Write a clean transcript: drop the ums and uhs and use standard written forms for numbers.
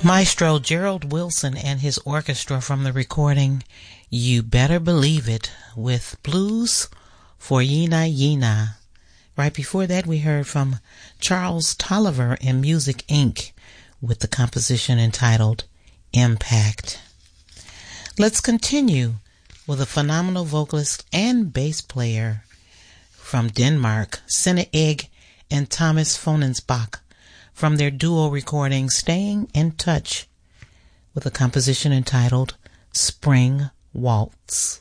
Maestro Gerald Wilson and his orchestra from the recording You Better Believe It with Blues for Yena Yena. Right before that we heard from Charles Tolliver and Music Inc. with the composition entitled Impact. Let's continue with a phenomenal vocalist and bass player from Denmark, Senne Egg and Thomas Fonensbach, from their duo recording Staying in Touch with a composition entitled Spring Waltz.